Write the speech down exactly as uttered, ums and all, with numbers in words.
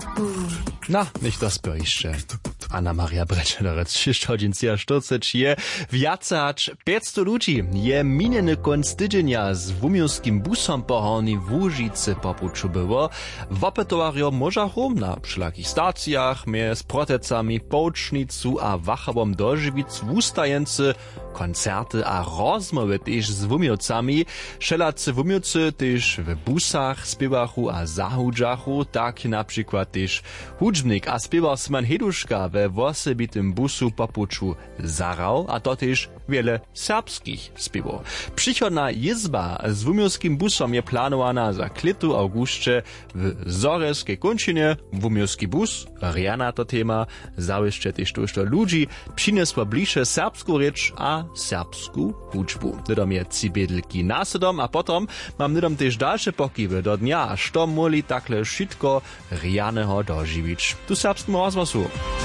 Na, nicht das Berichte. Anna-Maria Breczelerec, sześć godzin czterdzieści je. Wiacać pięćset ludzi je miniony konc tydzienia z wumiowskim busom pohorni w Łużycy popuczu było. Wopetowario możachu na wszelakich stacjach, mnie z protecami Połcznicu a Wachabom dożywic wustajęcy koncerty a rozmowy też z wumiowcami. Szelacy wumiowcy też w busach spiewachu a zahudżachu, tak na przykład też hudżbnik a spiewał Sman Heduszka we wosebitym busu popuczu zarał, a to też wiele serbskich spiewał. Przychodna izba z wumiowskim busom je planowana za klitu augustce w Zorewskiej kończynie. Wumiowski bus, Riana to tema, załyszcze też to ludzi, przyniosła bliższe serbską rzecz a serbską hudżbu. Dodam je cibedlki nasedom, a potom mam nydom też dalsze pokiwy do dnia, što moli takle wszystko Rianeho dożywić. Tu serbskim rozmasu.